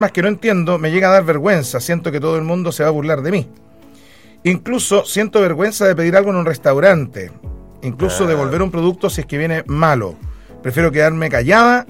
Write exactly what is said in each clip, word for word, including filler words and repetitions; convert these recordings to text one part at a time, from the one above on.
Más que no entiendo, me llega a dar vergüenza, siento que todo el mundo se va a burlar de mí. Incluso siento vergüenza de pedir algo en un restaurante, incluso ah. devolver un producto si es que viene malo. Prefiero quedarme callada,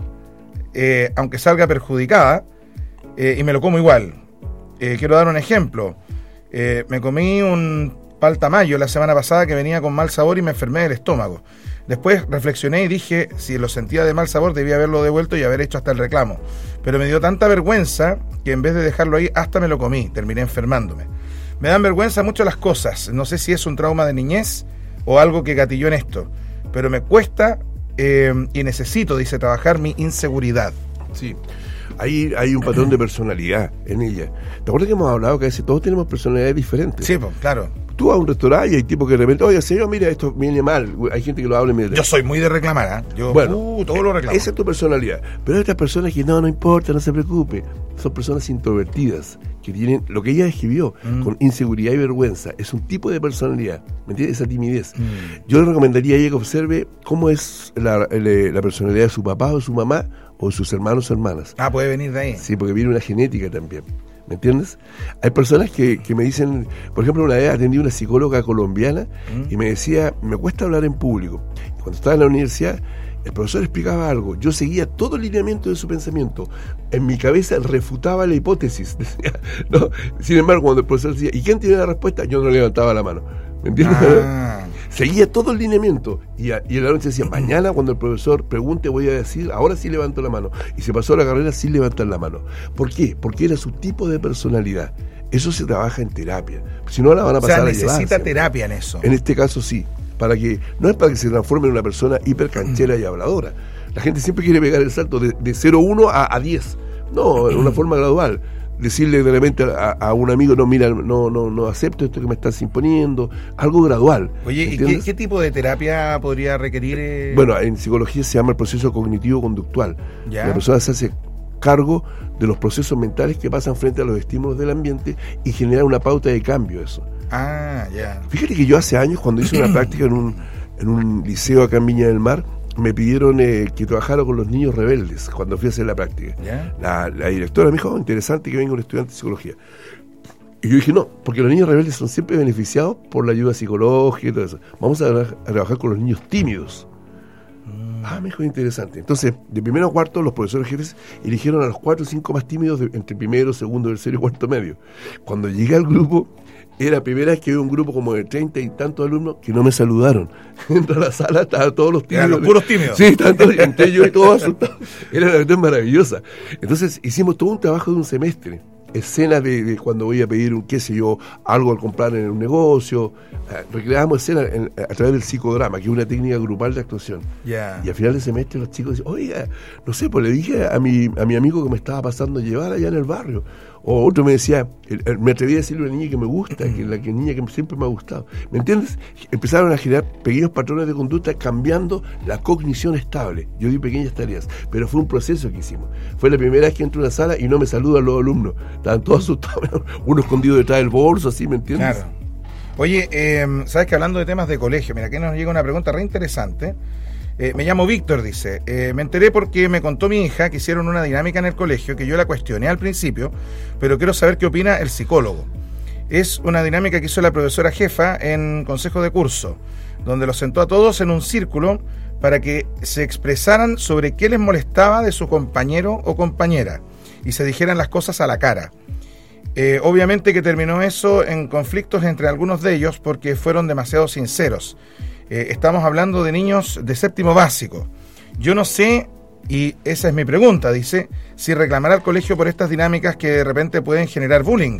eh, aunque salga perjudicada, eh, y me lo como igual. Eh, quiero dar un ejemplo. Eh, me comí un paltamayo la semana pasada que venía con mal sabor y me enfermé del estómago. Después reflexioné y dije, si lo sentía de mal sabor, debía haberlo devuelto y haber hecho hasta el reclamo. Pero me dio tanta vergüenza que en vez de dejarlo ahí, hasta me lo comí. Terminé enfermándome. Me dan vergüenza mucho las cosas. No sé si es un trauma de niñez o algo que gatilló en esto. Pero me cuesta eh, y necesito, dice, trabajar mi inseguridad. Sí. Hay, hay un patrón de personalidad en ella. ¿Te acuerdas que hemos hablado que a veces todos tenemos personalidades diferentes? Sí, pues, claro. Tú vas a un restaurante y hay tipos que de repente, oye, señor, mira, esto viene mal. Hay gente que lo habla y me dice. Yo soy muy de reclamar, ¿eh? Yo, bueno, uh, todo lo reclamo. Esa es tu personalidad. Pero hay otras personas que no, no importa, no se preocupe. Son personas introvertidas, que tienen lo que ella describió, mm. con inseguridad y vergüenza. Es un tipo de personalidad, ¿me entiendes? Esa timidez. Mm. Yo le recomendaría a ella que observe cómo es la, la, la personalidad de su papá o su mamá o sus hermanos o hermanas. Ah, puede venir de ahí. Sí, porque viene una genética también. ¿Me entiendes? Hay personas que, que me dicen, por ejemplo, una vez atendí a una psicóloga colombiana mm. y me decía, me cuesta hablar en público. Y cuando estaba en la universidad, el profesor explicaba algo, yo seguía todo el lineamiento de su pensamiento. En mi cabeza refutaba la hipótesis. Decía, ¿no? Sin embargo, cuando el profesor decía, ¿y quién tiene la respuesta? Yo no levantaba la mano. ¿Me entiendes? Ah. Seguía todo el lineamiento. Y, a, y en la noche decía, mañana cuando el profesor pregunte voy a decir, ahora sí levanto la mano. Y se pasó la carrera sin levantar la mano. ¿Por qué? Porque era su tipo de personalidad. Eso se trabaja en terapia. Si no, la van a pasar a llevar. O sea, necesita terapia en eso. En este caso sí. Para que, no es para que se transforme en una persona hipercanchera y habladora. La gente siempre quiere pegar el salto de, de cero a uno a, a diez. No, en una forma gradual. Decirle de repente a, a un amigo, no, mira, no, no, no acepto esto que me estás imponiendo, algo gradual. Oye, ¿y qué, qué tipo de terapia podría requerir? Eh... Bueno, en psicología se llama el proceso cognitivo-conductual. ¿Ya? La persona se hace cargo de los procesos mentales que pasan frente a los estímulos del ambiente y genera una pauta de cambio eso. Ah, ya. Fíjate que yo hace años, cuando hice una práctica en un, en un liceo acá en Viña del Mar, me pidieron eh, que trabajara con los niños rebeldes cuando fui a hacer la práctica. ¿Yeah? La, la directora me dijo, oh, interesante que venga un estudiante de psicología. Y yo dije, no, porque los niños rebeldes son siempre beneficiados por la ayuda psicológica y todo eso. Vamos a, a trabajar con los niños tímidos. Mm. Ah, me dijo, interesante. Entonces, de primero a cuarto, los profesores jefes eligieron a los cuatro o cinco más tímidos de, entre primero, segundo, tercero y cuarto medio. Cuando llegué al grupo, era la primera vez que veo un grupo como de treinta y tantos alumnos que no me saludaron. Entro a la sala, estaban todos los tímidos. Eran los puros tímidos. Sí, tanto, entre yo y todos asustados. Era una verdad maravillosa. Entonces, hicimos todo un trabajo de un semestre. Escenas de, de cuando voy a pedir un, qué sé yo, algo al comprar en un negocio. Eh, recreamos escenas en, a través del psicodrama, que es una técnica grupal de actuación. Yeah. Y al final del semestre los chicos dicen, oiga, no sé, pues le dije a mi, a mi amigo que me estaba pasando a llevar allá en el barrio. O otro me decía, el, el, me atreví a decirle a una niña que me gusta, que la que niña que siempre me ha gustado. ¿Me entiendes? Empezaron a generar pequeños patrones de conducta cambiando la cognición estable. Yo di pequeñas tareas, pero fue un proceso que hicimos. Fue la primera vez que entro a una sala y no me saludan los alumnos. Estaban todos asustados, uno escondido detrás del bolso, así, ¿me entiendes? Claro. Oye, eh, sabes que hablando de temas de colegio, mira, aquí nos llega una pregunta re interesante. Eh, me llamo Víctor, dice, eh, me enteré porque me contó mi hija que hicieron una dinámica en el colegio que yo la cuestioné al principio, pero quiero saber qué opina el psicólogo. Es una dinámica que hizo la profesora jefa en consejo de curso, donde los sentó a todos en un círculo para que se expresaran sobre qué les molestaba de su compañero o compañera y se dijeran las cosas a la cara. Eh, obviamente que terminó eso en conflictos entre algunos de ellos porque fueron demasiado sinceros. Eh, estamos hablando de niños de séptimo básico. Yo no sé, y esa es mi pregunta, dice, si reclamar al colegio por estas dinámicas que de repente pueden generar bullying,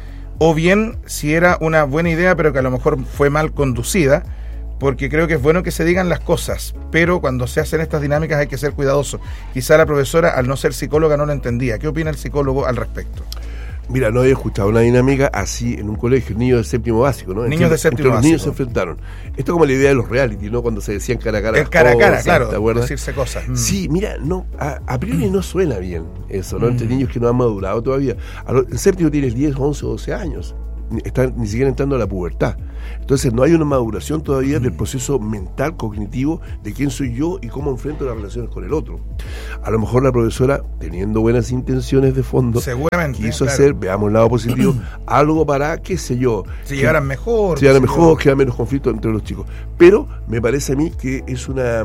o bien si era una buena idea pero que a lo mejor fue mal conducida, porque creo que es bueno que se digan las cosas, pero cuando se hacen estas dinámicas hay que ser cuidadoso. Quizá la profesora, al no ser psicóloga, no lo entendía. ¿Qué opina el psicólogo al respecto? Mira, no había escuchado una dinámica así en un colegio, niños de séptimo básico, ¿no? Niños entre, de séptimo entre los básico. Niños se enfrentaron. Esto es como la idea de los reality, ¿no? Cuando se decían cara a cara. El cara a cara, cosas, claro, ¿te acuerdas? decirse cosas. Mm. Sí, mira, no, a, a priori no suena bien eso, ¿no? Entre mm. niños que no han madurado todavía. A lo, en séptimo tienes diez, once, doce años. están ni siquiera entrando a la pubertad. Entonces no hay una maduración todavía del proceso mental, cognitivo, de quién soy yo y cómo enfrento las relaciones con el otro. A lo mejor la profesora, teniendo buenas intenciones de fondo, seguramente quiso claro. hacer, veamos el lado positivo, algo para, qué sé yo, si llegaran mejor, si llegaran mejor, que haya menos conflicto entre los chicos. Pero me parece a mí que es una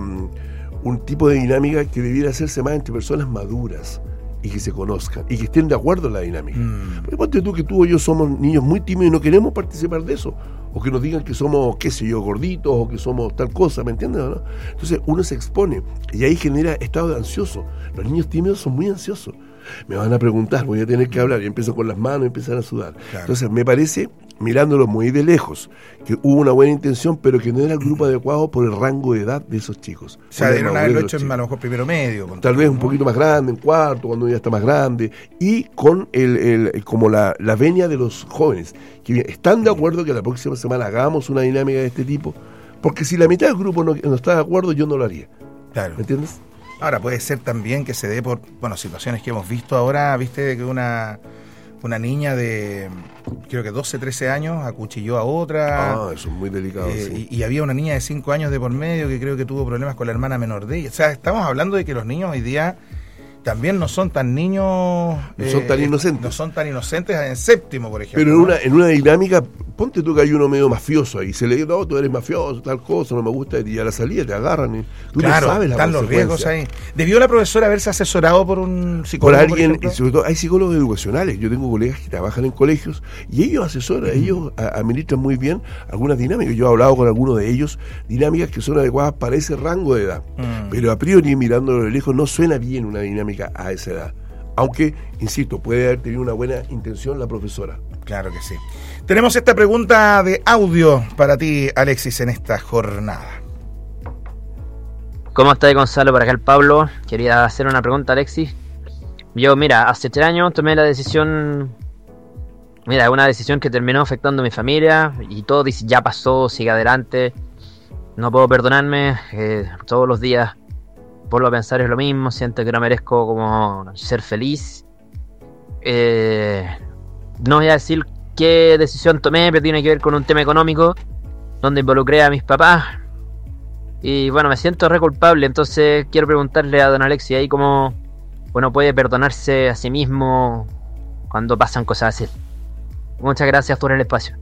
un tipo de dinámica que debiera hacerse más entre personas maduras y que se conozcan y que estén de acuerdo en la dinámica. Mm. Porque ponte tú que tú y yo somos niños muy tímidos y no queremos participar de eso, o que nos digan que somos, qué sé yo, gorditos, o que somos tal cosa, ¿me entiendes o no? Entonces uno se expone y ahí genera estado de ansioso. Los niños tímidos son muy ansiosos. Me van a preguntar, voy a tener que hablar, y empiezo con las manos y empiezan a sudar. Claro. Entonces me parece, mirándolo muy de lejos, que hubo una buena intención, pero que no era el grupo adecuado por el rango de edad de esos chicos. O sea, debieron haberlo hecho en a lo mejor primero medio. Tal vez un poquito más grande, en cuarto, cuando ya está más grande, y con el, el como la, la venia de los jóvenes, que están de acuerdo que la próxima semana hagamos una dinámica de este tipo, porque si la mitad del grupo no, no está de acuerdo, yo no lo haría. Claro. ¿Me entiendes? Ahora, puede ser también que se dé por, bueno, situaciones que hemos visto ahora, viste que una una niña de, creo que doce, trece años, acuchilló a otra. Ah, eso es muy delicado, eh, sí. y, y había una niña de cinco años de por medio que creo que tuvo problemas con la hermana menor de ella. O sea, estamos hablando de que los niños hoy día también no son tan niños... No eh, son tan inocentes. No son tan inocentes en séptimo, por ejemplo. Pero en, ¿no? una, en una dinámica, ponte tú que hay uno medio mafioso ahí, se le dice, no, tú eres mafioso, tal cosa, no me gusta, y a la salida te agarran. Y tú claro, no sabes la están los riesgos ahí. ¿Debió la profesora haberse asesorado por un psicólogo? Por alguien, por y sobre todo hay psicólogos educacionales. Yo tengo colegas que trabajan en colegios y ellos asesoran, mm. ellos a, administran muy bien algunas dinámicas. Yo he hablado con algunos de ellos, dinámicas que son adecuadas para ese rango de edad. Mm. Pero a priori, mirándolo de lejos, no suena bien una dinámica a esa edad. Aunque, insisto, puede haber tenido una buena intención la profesora. Claro que sí. Tenemos esta pregunta de audio para ti, Alexis, en esta jornada. ¿Cómo estás, Gonzalo? Por acá el Pablo. Quería hacer una pregunta, Alexis. Yo, mira, hace tres años tomé la decisión... Mira, una decisión que terminó afectando a mi familia y todo dice, ya pasó, sigue adelante. No puedo perdonarme. Eh, todos los días vuelvo a pensar es lo mismo. Siento que no merezco como ser feliz. Eh, no voy a decir qué decisión tomé, pero tiene que ver con un tema económico donde involucré a mis papás. Y bueno, me siento re culpable. Entonces quiero preguntarle a don Alexis ahí cómo uno puede perdonarse a sí mismo cuando pasan cosas así. Muchas gracias por el espacio.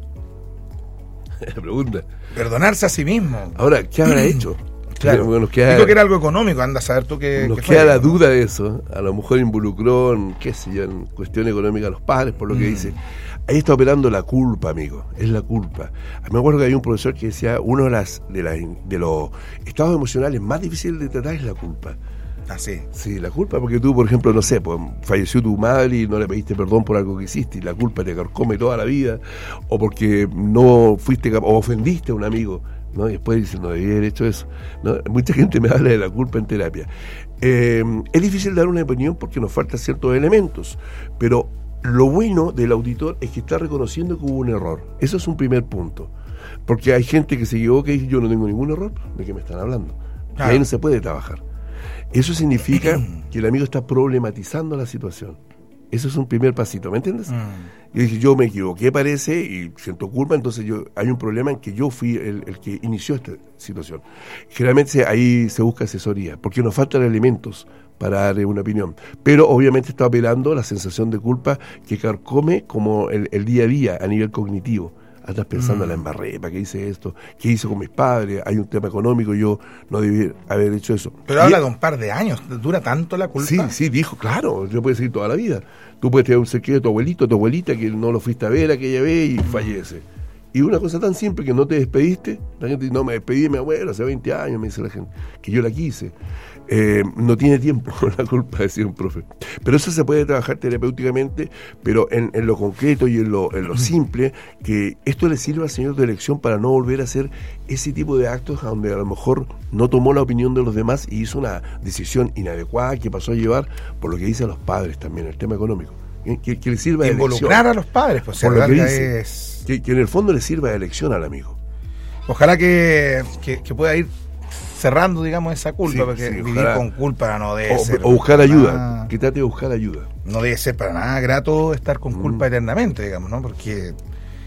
Pregunta. Perdonarse a sí mismo. Ahora, ¿qué habrá hecho? Claro. Bueno, nos queda, digo que era algo económico, anda a saber tú qué. Nos qué queda fue, la ¿no? duda de eso. A lo mejor involucró en, qué sé yo, en cuestión económica a los padres, por lo que mm. dice. Ahí está operando la culpa, amigo. Es la culpa. Me acuerdo que había un profesor que decía, uno de, las, de, la, de los estados emocionales más difíciles de tratar es la culpa. Ah, sí. Sí, la culpa, porque tú, por ejemplo, no sé, pues, falleció tu madre y no le pediste perdón por algo que hiciste, y la culpa te carcome toda la vida, o porque no fuiste capaz, o ofendiste a un amigo, ¿no? Y después dicen, no debía haber hecho eso, ¿no? Mucha gente me habla de la culpa en terapia. Eh, es difícil dar una opinión porque nos faltan ciertos elementos, pero lo bueno del auditor es que está reconociendo que hubo un error. Eso es un primer punto, porque hay gente que se equivoca y dice, yo no tengo ningún error, ¿de qué me están hablando? Claro. Ahí no se puede trabajar. Eso significa que el amigo está problematizando la situación. Eso es un primer pasito, ¿me entiendes? Mm. Yo dije, yo me equivoqué, parece, y siento culpa, entonces yo hay un problema en que yo fui el, el que inició esta situación. Generalmente ahí se busca asesoría, porque nos faltan elementos para dar una opinión. Pero obviamente está apelando la sensación de culpa que carcome como el, el día a día a nivel cognitivo. Estás pensando en mm. la embarré, ¿para qué hice esto? ¿Qué hice con mis padres? Hay un tema económico, yo no debí haber hecho eso. Pero y habla de un par de años, ¿dura tanto la culpa? Sí, sí, dijo, claro, yo puedo seguir toda la vida. Tú puedes tener un secreto de tu abuelito, tu abuelita, que no lo fuiste a ver aquella vez y mm. fallece. Y una cosa tan simple que no te despediste, la gente dice, no, me despedí de mi abuelo hace veinte años, me dice la gente, que yo la quise. Eh, no tiene tiempo la culpa, decía un profe. Pero eso se puede trabajar terapéuticamente, pero en, en lo concreto y en lo, en lo simple, que esto le sirva al señor de elección para no volver a hacer ese tipo de actos donde a lo mejor no tomó la opinión de los demás y hizo una decisión inadecuada que pasó a llevar por lo que dicen los padres también, el tema económico. Que, que le sirva de involucrar elección. A los padres, pues por lo que dice, es... que, que en el fondo le sirva de elección al amigo. Ojalá que, que, que pueda ir cerrando, digamos, esa culpa, sí, porque sí, vivir ojalá, con culpa no debe o, ser... O buscar ayuda, nada, que trate de buscar ayuda. No debe ser para nada grato estar con culpa mm. eternamente, digamos, ¿no? Porque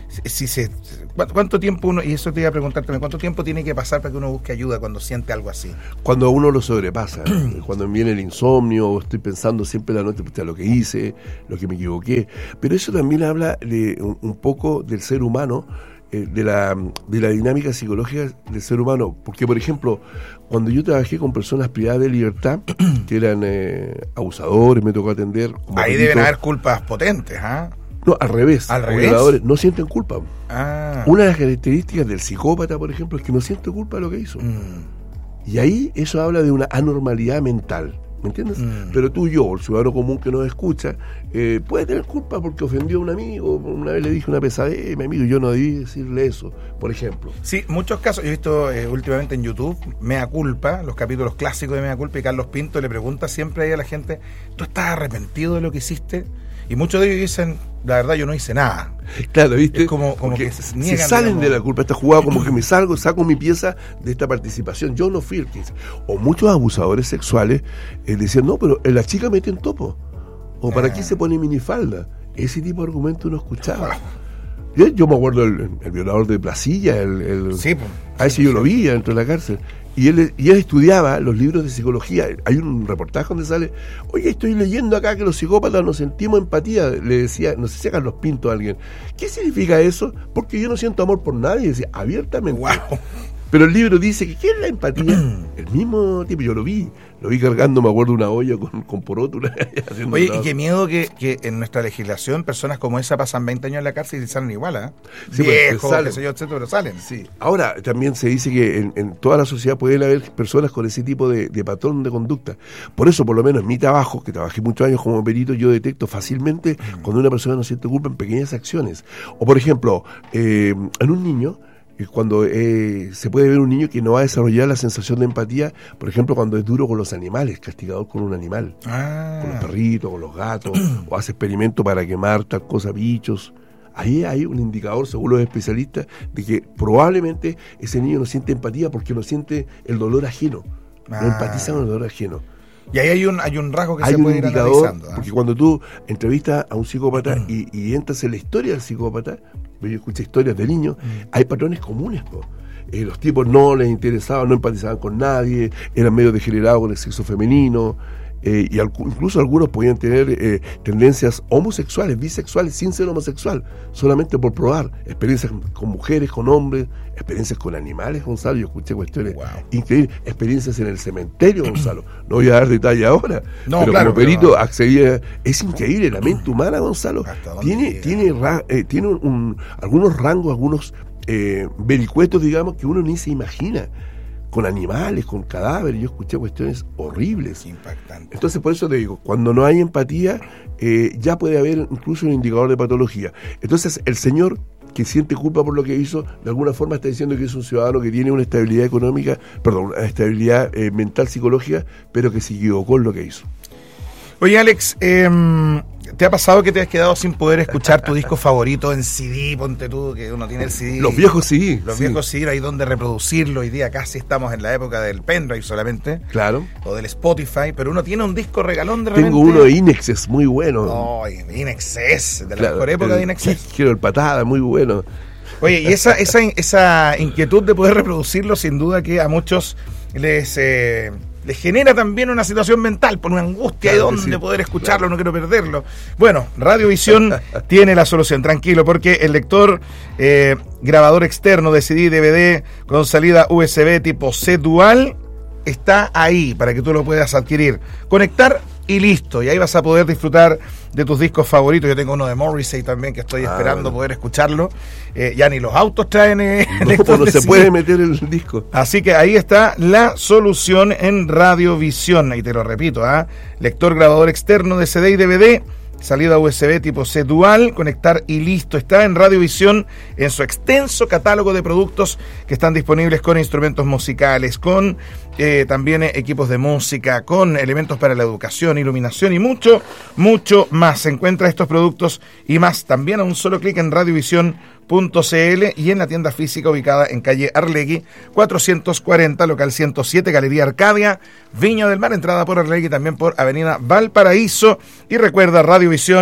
si se, ¿cuánto tiempo uno, y eso te iba a preguntar también, cuánto tiempo tiene que pasar para que uno busque ayuda cuando siente algo así? Cuando uno lo sobrepasa, cuando viene el insomnio, o estoy pensando siempre la noche, lo que hice, lo que me equivoqué. Pero eso también habla de un, un poco del ser humano, eh, de la de la dinámica psicológica del ser humano. Porque, por ejemplo, cuando yo trabajé con personas privadas de libertad, que eran eh, abusadores, me tocó atender... Ahí repito, deben haber culpas potentes, ¿ah? ¿eh? No, al revés. ¿Al los revés? violadores no sienten culpa. Ah. Una de las características del psicópata, por ejemplo, es que no siente culpa de lo que hizo. Mm. Y ahí eso habla de una anormalidad mental. ¿Me entiendes? Mm. Pero tú y yo, el ciudadano común que nos escucha, eh, puede tener culpa porque ofendió a un amigo, una vez le dije una pesadez, mi amigo, yo no debí decirle eso, por ejemplo. Sí, muchos casos, yo he visto eh, últimamente en YouTube, Mea Culpa, los capítulos clásicos de Mea Culpa, y Carlos Pinto le pregunta siempre ahí a la gente, ¿tú estás arrepentido de lo que hiciste? Y muchos de ellos dicen, la verdad yo no hice nada. Claro, ¿viste? Es como, como que se, niegan, se salen digamos, de la culpa, esta jugada como que me salgo, saco mi pieza de esta participación. Yo no fui el que hice. O muchos abusadores sexuales eh, decían, no, pero la chica mete en topo. O para ah. qué se pone minifalda. Ese tipo de argumento uno escuchaba. Yo, yo me acuerdo el, el violador de Placilla, el, el, sí, pues, a ese sí, yo sí. lo vi dentro de la cárcel. Y él, y él estudiaba los libros de psicología. Hay un reportaje donde sale, oye, estoy leyendo acá que los psicópatas nos sentimos empatía. Le decía, no sé si Carlos Pinto a alguien, ¿qué significa eso? Porque yo no siento amor por nadie, decía, abiertamente. Wow. Pero el libro dice que ¿qué es la empatía? El mismo tipo, yo lo vi, lo vi cargando, me acuerdo, una olla con, con poroto. Oye, y qué miedo que, que en nuestra legislación personas como esa pasan veinte años en la cárcel y salen igual, ¿eh? Sí, viejos, pues, qué sé yo, etcétera, pero salen. Sí. Ahora, también se dice que en, en toda la sociedad pueden haber personas con ese tipo de, de patrón de conducta. Por eso, por lo menos en mi trabajo, que trabajé muchos años como perito, yo detecto fácilmente mm. cuando una persona no siente culpa en pequeñas acciones. O, por ejemplo, eh, en un niño, cuando eh, se puede ver un niño que no va a desarrollar la sensación de empatía, por ejemplo, cuando es duro con los animales, castigador con un animal, ah. con los perritos, con los gatos, o hace experimentos para quemar tal cosa, bichos. Ahí hay un indicador, según los especialistas, de que probablemente ese niño no siente empatía porque no siente el dolor ajeno, ah. no empatiza con el dolor ajeno. Y ahí hay un hay un rasgo que hay se puede ir indicador, analizando, ¿eh? Porque cuando tú entrevistas a un psicópata mm. y, y entras en la historia del psicópata, yo escuché historias de niños, mm. hay patrones comunes, ¿no? Eh, los tipos no les interesaban, no empatizaban con nadie, eran medio degenerados con el sexo femenino, eh, y al, incluso algunos podían tener eh, tendencias homosexuales, bisexuales, sin ser homosexual, solamente por probar experiencias con mujeres, con hombres, experiencias con animales, Gonzalo. Yo escuché cuestiones wow. increíbles, experiencias en el cementerio, Gonzalo. No voy a dar detalle ahora, no, pero claro, como perito pero... accedía. Es increíble, la mente humana, Gonzalo, tiene tiene, ra, eh, tiene un, un, algunos rangos, algunos eh, vericuetos, digamos, que uno ni se imagina. Con animales, con cadáveres, yo escuché cuestiones horribles. Impactante. Entonces, por eso te digo, cuando no hay empatía, eh, ya puede haber incluso un indicador de patología. Entonces, el señor que siente culpa por lo que hizo, de alguna forma está diciendo que es un ciudadano que tiene una estabilidad económica, perdón, una estabilidad eh, mental, psicológica, pero que se equivocó en lo que hizo. Oye, Alex, eh, ¿te ha pasado que te has quedado sin poder escuchar tu disco favorito en C D? Ponte tú, que uno tiene el C D. Los viejos C D. Los sí. viejos C D, hay donde reproducirlo. Hoy día casi estamos en la época del pendrive solamente. Claro. O del Spotify, pero uno tiene un disco regalón de repente. Tengo uno de Inexes, muy bueno. No, Inexes, de la claro, mejor época el, de Inexes. Quiero el patada, muy bueno. Oye, y esa, esa, esa inquietud de poder reproducirlo, sin duda que a muchos les... Eh, les genera también una situación mental, por una angustia de dónde sí, poder escucharlo, claro. No quiero perderlo. Bueno, Radiovisión tiene la solución, tranquilo, porque el lector eh, grabador externo de C D, D V D con salida U S B tipo C dual está ahí para que tú lo puedas adquirir, conectar y listo, y ahí vas a poder disfrutar de tus discos favoritos. Yo tengo uno de Morrissey también que estoy ah, esperando bueno. poder escucharlo. Eh, ya ni los autos traen eh, no, pues no se puede meter el disco. Así que ahí está la solución en Radiovisión. Y te lo repito, ¿ah? Lector grabador externo de C D y D V D, salida U S B tipo C dual, conectar y listo. Está en Radiovisión en su extenso catálogo de productos que están disponibles con instrumentos musicales, con eh, también eh, equipos de música, con elementos para la educación, iluminación y mucho, mucho más. Se encuentra estos productos y más también a un solo clic en radiovisión punto c l y en la tienda física ubicada en calle Arlegui cuatrocientos cuarenta, local ciento siete, Galería Arcadia, Viña del Mar, entrada por Arlegui, también por Avenida Valparaíso. Y recuerda, Radiovisión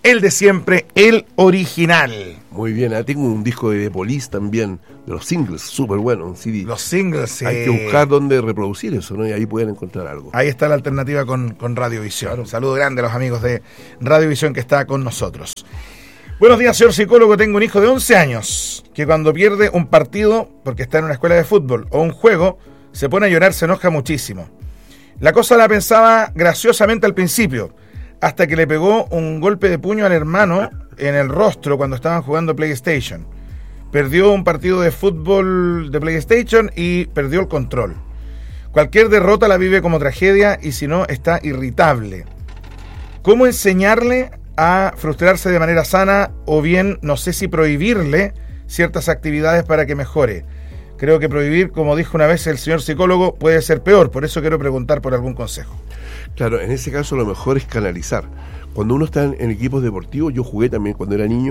el de siempre, el original. Muy bien, ah, tengo un disco de The Police también, de los singles, súper bueno, un C D. Los singles. Hay eh... que buscar dónde reproducir eso, ¿no? Y ahí pueden encontrar algo. Ahí está la alternativa con, con Radiovisión. Claro. Un saludo grande a los amigos de Radiovisión que está con nosotros. Buenos días, señor psicólogo. Tengo un hijo de once años que cuando pierde un partido, porque está en una escuela de fútbol, o un juego, se pone a llorar, se enoja muchísimo. La cosa la pensaba graciosamente al principio, hasta que le pegó un golpe de puño al hermano en el rostro cuando estaban jugando PlayStation. Perdió un partido de fútbol de PlayStation y perdió el control. Cualquier derrota la vive como tragedia y si no, está irritable. ¿Cómo enseñarle a frustrarse de manera sana o bien, no sé si prohibirle ciertas actividades para que mejore? Creo que prohibir, como dijo una vez el señor psicólogo, puede ser peor. Por eso quiero preguntar por algún consejo. Claro, en ese caso lo mejor es canalizar. Cuando uno está en, en equipos deportivos, yo jugué también cuando era niño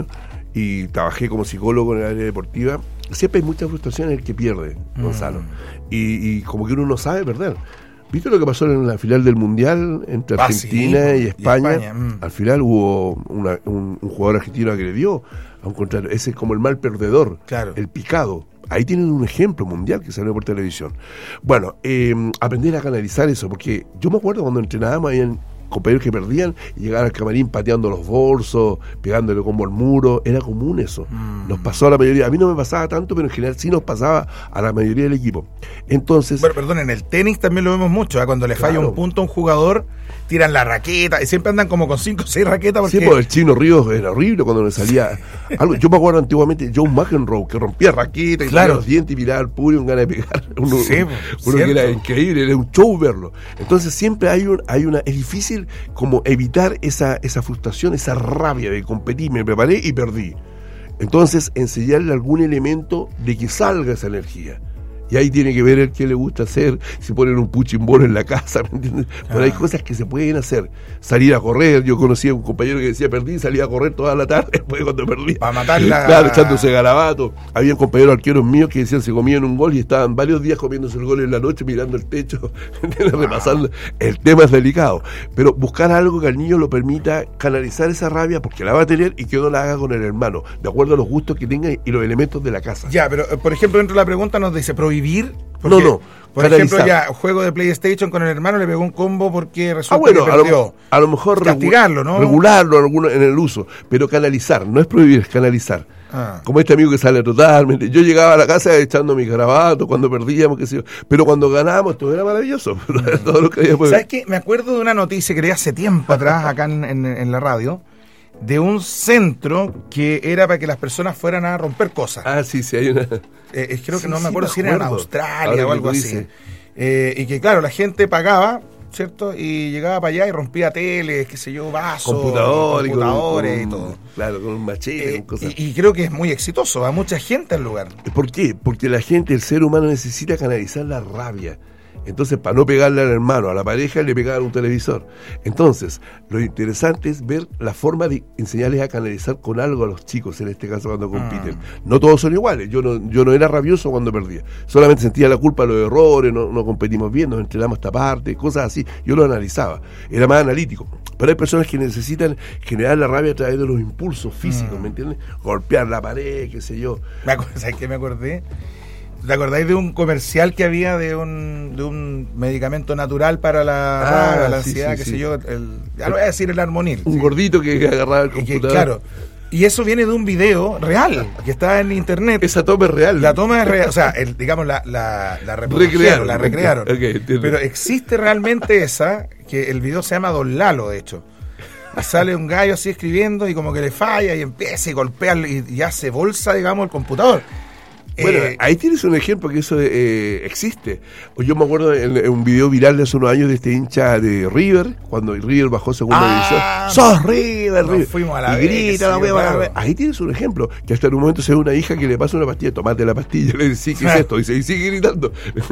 y trabajé como psicólogo en el área deportiva, siempre hay mucha frustración en el que pierde, mm. Gonzalo. Y, y como que uno no sabe perder. ¿Viste lo que pasó en la final del Mundial entre Argentina ah, sí, y España? Y España mm. Al final hubo una, un, un jugador argentino agredió a un contrario. Ese es como el mal perdedor, claro. El picado. Ahí tienen un ejemplo mundial que salió por televisión. Bueno, eh, aprender a canalizar eso, porque yo me acuerdo cuando entrenábamos, habían compañeros que perdían y llegaban al camarín pateando los bolsos, pegándole como al muro, era común eso. Mm. Nos pasó a la mayoría, a mí no me pasaba tanto, pero en general sí nos pasaba a la mayoría del equipo. Entonces... Bueno, perdón, en el tenis también lo vemos mucho, ¿eh? Cuando le falla claro. un punto a un jugador, tiran la raqueta, y siempre andan como con cinco o seis raquetas. Porque... Sí, porque el Chino Ríos era horrible cuando le salía algo. Yo me acuerdo antiguamente John McEnroe, que rompía raquetas y claro. los dientes y miraba al público con ganas de pegar. Uno, sí, uno que era increíble, era un show verlo. Entonces siempre hay, un, hay una... Es difícil como evitar esa, esa frustración, esa rabia de competir, me preparé y perdí. Entonces, enseñarle algún elemento de que salga esa energía. Y ahí tiene que ver el que le gusta hacer, si ponen un puchimbolo en la casa, ¿me entiendes? Pero ah. hay cosas que se pueden hacer. Salir a correr, yo conocí a un compañero que decía perdí, salía a correr toda la tarde después cuando perdí. Para matarla. Claro, echándose garabato. Había compañeros arqueros míos que decían se comían un gol y estaban varios días comiéndose el gol en la noche, mirando el techo, ¿entiendes? Ah. Repasando. El tema es delicado. Pero buscar algo que al niño lo permita canalizar esa rabia, porque la va a tener y que no la haga con el hermano, de acuerdo a los gustos que tenga y los elementos de la casa. Ya, pero por ejemplo, dentro de la pregunta nos dice prohibir. Porque, no, no. Por canalizar. Ejemplo, ya, juego de PlayStation con el hermano, le pegó un combo porque resulta ah, bueno, que perdió. A lo, a lo mejor castigarlo, ¿no? Regularlo alguno, en el uso, pero canalizar, no es prohibir, es canalizar. Ah. Como este amigo que sale totalmente. Yo llegaba a la casa echando mis garabatos cuando perdíamos, qué sé yo. Pero cuando ganábamos, todo era maravilloso. Todo lo que había ¿Sabes qué? Me acuerdo de una noticia que leí hace tiempo atrás, acá en, en, en la radio, de un centro que era para que las personas fueran a romper cosas. Ah, sí, sí, hay una... Eh, creo que sí, no me acuerdo sí, me si era en Australia o algo así. Eh, y que claro, la gente pagaba, ¿cierto? Y llegaba para allá y rompía teles, qué sé yo, vasos, computadores, computadores con, con, y todo. Claro, con un machete, eh, con cosas. Y, y creo que es muy exitoso, va mucha gente al lugar. ¿Por qué? Porque la gente, el ser humano necesita canalizar la rabia. Entonces, para no pegarle al hermano, a la pareja, le pegaban un televisor. Entonces, lo interesante es ver la forma de enseñarles a canalizar con algo a los chicos, en este caso cuando compiten. Ah. No todos son iguales. Yo no, yo no era rabioso cuando perdía. Solamente sentía la culpa de los errores, no, no competimos bien, nos entrenamos esta parte, cosas así. Yo lo analizaba. Era más analítico. Pero hay personas que necesitan generar la rabia a través de los impulsos físicos, mm. ¿me entiendes? Golpear la pared, qué sé yo. ¿Sabes qué me acordé? ¿Te acordáis de un comercial que había de un, de un medicamento natural para la, ah, rabia, la sí, ansiedad, sí, qué sí. sé yo? El, ya lo voy a decir, el Armonil. Un sí. gordito que agarraba el computador. Que, claro. Y eso viene de un video real, que está en internet. Esa toma es real. La toma es real, o sea, el, digamos, la, la, la reproducieron, la recrearon. Okay, pero existe realmente esa, que el video se llama Don Lalo, de hecho. Sale un gallo así escribiendo y como que le falla y empieza y golpea y, y hace bolsa, digamos, el computador. Bueno, eh, ahí tienes un ejemplo que eso eh, existe. Yo me acuerdo en, en un video viral de hace unos años de este hincha de River, cuando River bajó segunda ah, división. ¡Sos River, no, River! Fuimos a la y grita, vez, sí, claro. Ahí tienes un ejemplo, que hasta en un momento se ve una hija que le pasa una pastilla, tomate la pastilla, le dice, ¿qué es esto? Y, se, y sigue gritando.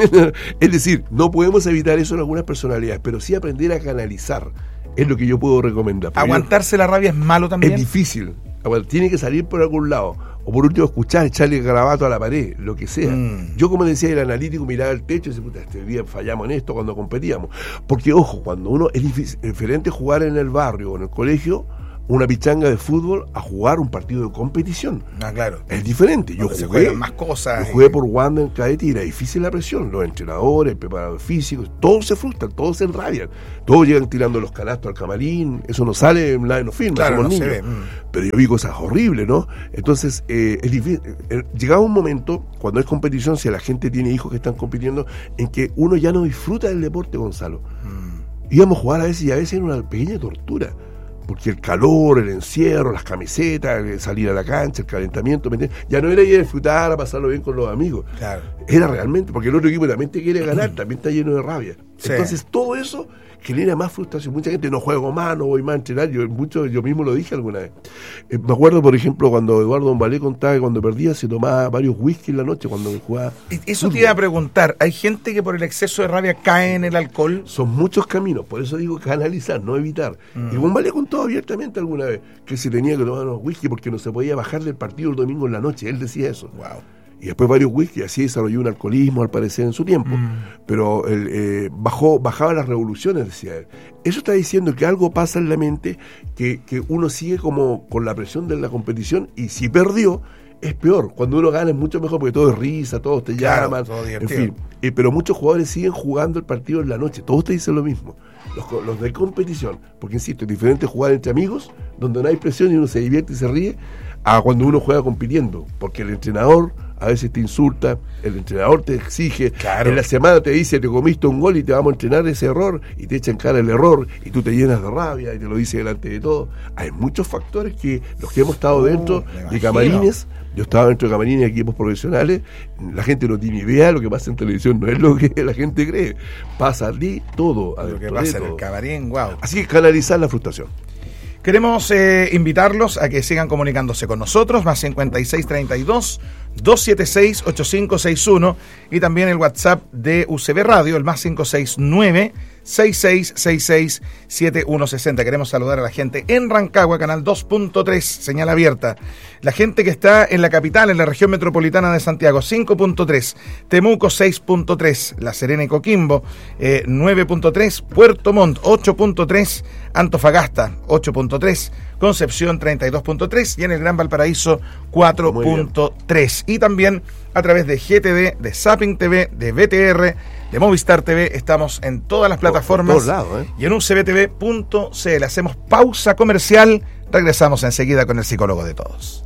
Es decir, no podemos evitar eso en algunas personalidades, pero sí aprender a canalizar. Es lo que yo puedo recomendar. ¿Aguantarse yo, la rabia es malo también? Es difícil. Tiene que salir por algún lado. O por último escuchar, echarle el garabato a la pared, lo que sea. Mm. Yo, como decía, el analítico miraba al techo y decía, puta, este día fallamos en esto cuando competíamos. Porque, ojo, cuando uno es difícil, diferente jugar en el barrio o en el colegio una pichanga de fútbol a jugar un partido de competición. Ah, claro. Es diferente. Yo se jugué, juegan más cosas. Yo jugué y... por Wanda en cadete y era difícil la presión. Los entrenadores, el preparador físico, todos se frustran, todos se enrabian. Todos llegan tirando los canastos al camarín. Eso no sale en la no filma, claro, somos no niños. se ve. Mm. Pero yo vi cosas horribles, ¿no? Entonces, eh, es difícil. Eh, llegaba un momento, cuando es competición, si la gente tiene hijos que están compitiendo, en que uno ya no disfruta del deporte, Gonzalo. Mm. Íbamos a jugar a veces y a veces era una pequeña tortura. Porque el calor, el encierro, las camisetas, el salir a la cancha, el calentamiento, ¿me entiendes? Ya no era ir a disfrutar, a pasarlo bien con los amigos. Claro. Era realmente, porque el otro equipo también te quiere ganar, también está lleno de rabia. Sí. Entonces todo eso genera más frustración. Mucha gente no juego más, no voy más a entrenar. Yo, mucho, yo mismo lo dije alguna vez. Eh, me acuerdo, por ejemplo, cuando Eduardo Dombalé contaba que cuando perdía se tomaba varios whisky en la noche cuando jugaba. Eso fútbol. Te iba a preguntar. ¿Hay gente que por el exceso de rabia cae en el alcohol? Son muchos caminos, por eso digo canalizar, no evitar. Mm. Y Dombalé contó abiertamente alguna vez que se tenía que tomar unos whisky porque no se podía bajar del partido el domingo en la noche. Él decía eso. Wow. Y después varios whisky, así desarrolló un alcoholismo al parecer en su tiempo. Mm. Pero él, eh, bajó, bajaba las revoluciones, decía él. Eso está diciendo que algo pasa en la mente, que, que uno sigue como con la presión de la competición y si perdió, es peor. Cuando uno gana es mucho mejor porque todo es risa, todos te claro, llaman, todo en fin. Eh, pero muchos jugadores siguen jugando el partido en la noche, todos te dicen lo mismo. Los, los de competición, porque insisto, es diferente jugar entre amigos, donde no hay presión y uno se divierte y se ríe, a cuando uno juega compitiendo, porque el entrenador a veces te insulta, el entrenador te exige, claro. En la semana te dice te comiste un gol y te vamos a entrenar ese error y te echa en cara el error y tú te llenas de rabia y te lo dice delante de todo. Hay muchos factores que los que hemos estado uh, dentro de camarines, yo estaba dentro de camarines de equipos profesionales, la gente no tiene idea, lo que pasa en televisión no es lo que la gente cree, pasa de todo, lo que pasa en el camarín, wow. Así que canalizar la frustración. Queremos eh, invitarlos a que sigan comunicándose con nosotros, más cincuenta y seis treinta y dos, doscientos setenta y seis, ochenta y cinco sesenta y uno y también el WhatsApp de U C B Radio, el más cinco seis nueve, seis seis seis seis, siete uno seis cero. Queremos saludar a la gente en Rancagua, canal dos punto tres, señal abierta. La gente que está en la capital, en la región metropolitana de Santiago, cinco punto tres, Temuco seis punto tres, La Serena y Coquimbo eh, nueve punto tres, Puerto Montt ocho punto tres, Antofagasta ocho punto tres, Concepción treinta y dos punto tres y en el Gran Valparaíso cuatro punto tres. Y también a través de G T V, de Zapping T V, de V T R, de Movistar T V, estamos en todas las plataformas. Por, por todos lados, ¿eh? Y en U C B T V punto C L. Hacemos pausa comercial, regresamos enseguida con el psicólogo de todos.